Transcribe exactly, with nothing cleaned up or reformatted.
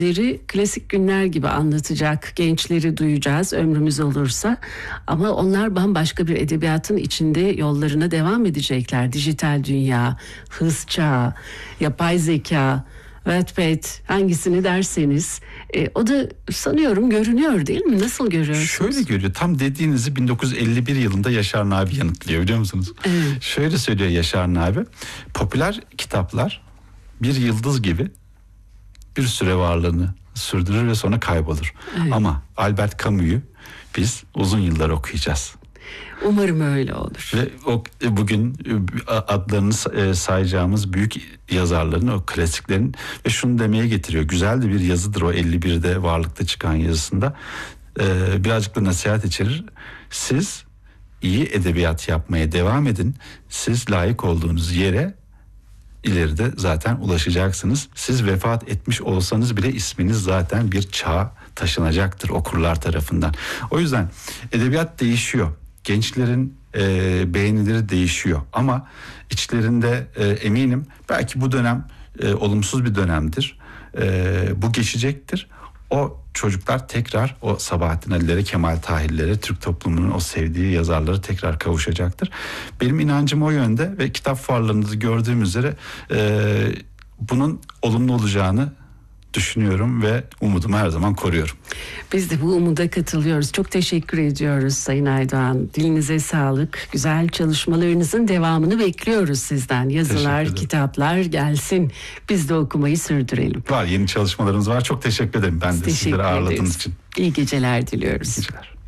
klasik günler gibi anlatacak gençleri duyacağız ömrümüz olursa, ama onlar bambaşka bir edebiyatın içinde yollarına devam edecekler. Dijital dünya, hız çağı, yapay zeka, Wattpad, hangisini derseniz e, o da sanıyorum görünüyor, değil mi? Nasıl görüyorsunuz? Şöyle görüyor. Tam dediğinizi bin dokuz yüz elli bir yılında Yaşar Nabi yanıtlıyor, biliyor musunuz? Evet. Şöyle söylüyor Yaşar Nabi. Popüler kitaplar bir yıldız gibi bir süre varlığını sürdürür ve sonra kaybolur. Evet. Ama Albert Camus'u biz uzun yıllar okuyacağız. Umarım öyle olur. Ve o bugün adlarını sayacağımız büyük yazarların, o klasiklerin, ve şunu demeye getiriyor. Güzel de bir yazıdır o elli birde Varlık'ta çıkan yazısında. Ee, birazcık da nasihat içerir. Siz iyi edebiyat yapmaya devam edin. Siz layık olduğunuz yere ileride zaten ulaşacaksınız. Siz vefat etmiş olsanız bile isminiz zaten bir çağa taşınacaktır okurlar tarafından. O yüzden edebiyat değişiyor. Gençlerin e, beğenileri değişiyor. Ama içlerinde e, eminim belki bu dönem e, olumsuz bir dönemdir. E, bu geçecektir. O çocuklar tekrar o Sabahattin Ali'lere, Kemal Tahir'lere, Türk toplumunun o sevdiği yazarları tekrar kavuşacaktır. Benim inancım o yönde ve kitap fuarlarında gördüğüm üzere e, bunun olumlu olacağını düşünüyorum ve umudumu her zaman koruyorum. Biz de bu umuda katılıyoruz. Çok teşekkür ediyoruz Sayın Aydoğan. Dilinize sağlık. Güzel çalışmalarınızın devamını bekliyoruz sizden. Yazılar, kitaplar gelsin. Biz de okumayı sürdürelim. Var, yeni çalışmalarımız var. Çok teşekkür ederim ben de sizleri ağırladığınız için. İyi geceler diliyoruz. İyi geceler.